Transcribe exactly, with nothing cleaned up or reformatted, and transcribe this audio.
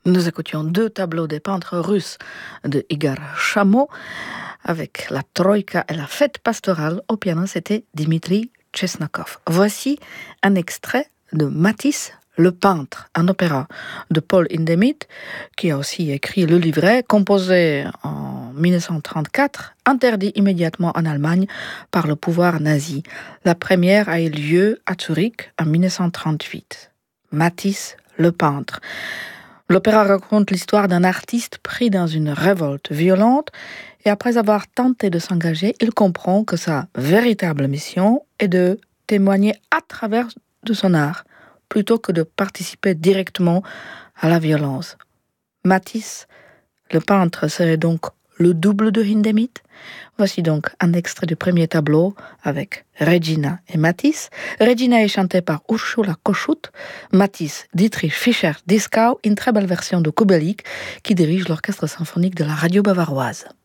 Nous écoutions deux tableaux des peintres russes de Igor Shamo avec la Troïka et la fête pastorale. Au piano, c'était Dimitri Chesnakov. Voici un extrait de Matisse, le peintre, un opéra de Paul Hindemith, qui a aussi écrit le livret, composé en dix-neuf cent trente-quatre, interdit immédiatement en Allemagne par le pouvoir nazi. La première a eu lieu à Zurich en dix-neuf cent trente-huit. Matisse, le peintre. L'opéra raconte l'histoire d'un artiste pris dans une révolte violente et après avoir tenté de s'engager, il comprend que sa véritable mission est de témoigner à travers de son art plutôt que de participer directement à la violence. Matisse, le peintre, serait donc le double de Hindemith. Voici donc un extrait du premier tableau avec Regina et Matisse. Regina est chantée par Ursula Koschut, Matisse, Dietrich Fischer-Dieskau, une très belle version de Kubelik qui dirige l'orchestre symphonique de la radio bavaroise.